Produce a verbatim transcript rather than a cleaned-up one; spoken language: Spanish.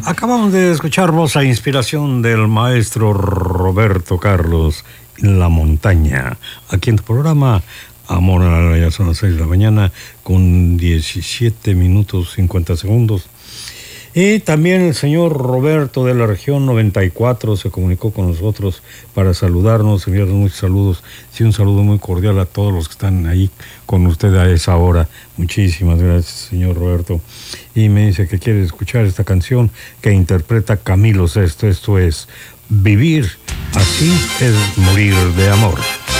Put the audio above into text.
Acabamos de escuchar voz a inspiración del maestro Roberto Carlos, La Montaña, aquí en tu programa Amor a la ya son las seis de la mañana con diecisiete minutos cincuenta segundos. Y también el señor Roberto de la región noventa y cuatro se comunicó con nosotros para saludarnos, enviarnos muchos saludos. Sí, un saludo muy cordial a todos los que están ahí con usted a esa hora. Muchísimas gracias, señor Roberto. Y me dice que quiere escuchar esta canción que interpreta Camilo Sesto. Esto es Vivir, así es morir de amor.